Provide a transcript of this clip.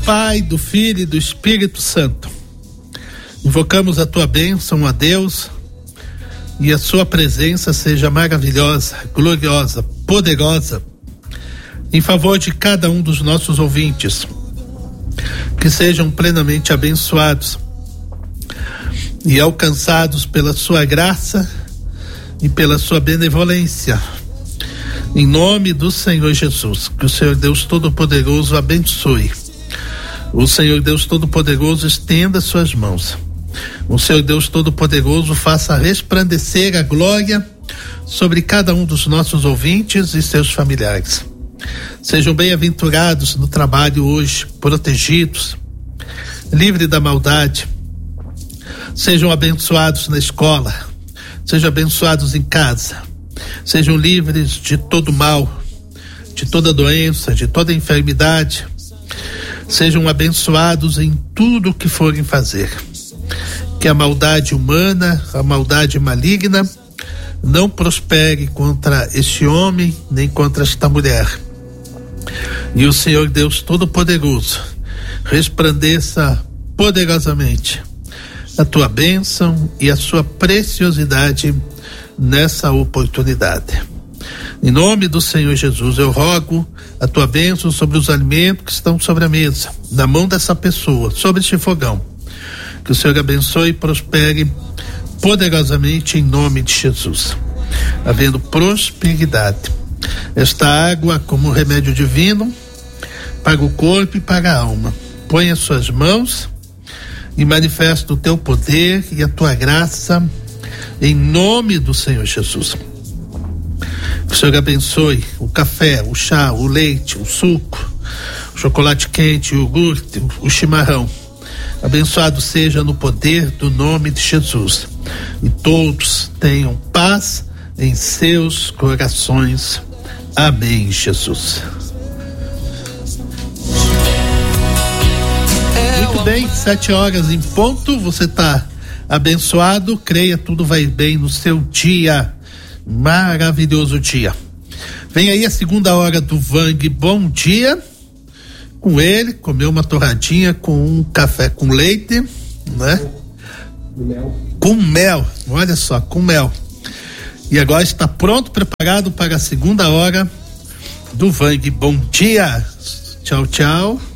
Pai, do Filho e do Espírito Santo. Invocamos a tua bênção, a Deus, e a sua presença seja maravilhosa, gloriosa, poderosa, em favor de cada um dos nossos ouvintes, que sejam plenamente abençoados e alcançados pela sua graça e pela sua benevolência. Em nome do Senhor Jesus, que o Senhor Deus Todo-Poderoso abençoe. O Senhor Deus Todo-Poderoso estenda suas mãos. O Senhor Deus Todo-Poderoso faça resplandecer a glória sobre cada um dos nossos ouvintes e seus familiares. Sejam bem-aventurados no trabalho hoje, protegidos, livres da maldade. Sejam abençoados na escola, sejam abençoados em casa, sejam livres de todo mal, de toda doença, de toda enfermidade. Sejam abençoados em tudo o que forem fazer. Que a maldade humana, a maldade maligna, não prospere contra este homem, nem contra esta mulher. E o Senhor Deus Todo-Poderoso resplandeça poderosamente a tua bênção e a sua preciosidade nessa oportunidade. Em nome do Senhor Jesus, eu rogo a tua bênção sobre os alimentos que estão sobre a mesa, na mão dessa pessoa, sobre este fogão. Que o Senhor abençoe e prospere poderosamente em nome de Jesus. Havendo prosperidade. Esta água como um remédio divino para o corpo e para a alma. Põe as suas mãos e manifesta o teu poder e a tua graça em nome do Senhor Jesus. Que o Senhor abençoe o café, o chá, o leite, o suco, o chocolate quente, o iogurte, o chimarrão. Abençoado seja no poder do nome de Jesus. E todos tenham paz em seus corações. Amém, Jesus. Muito bem, 7h em ponto. Você está abençoado. Creia, tudo vai bem no seu dia. Maravilhoso dia. Vem aí a segunda hora do Vang Bom Dia. Com ele, comer uma torradinha com um café com leite, né? Com mel, olha só, com mel. E agora está pronto, preparado para a segunda hora do Vang Bom Dia. Tchau, tchau.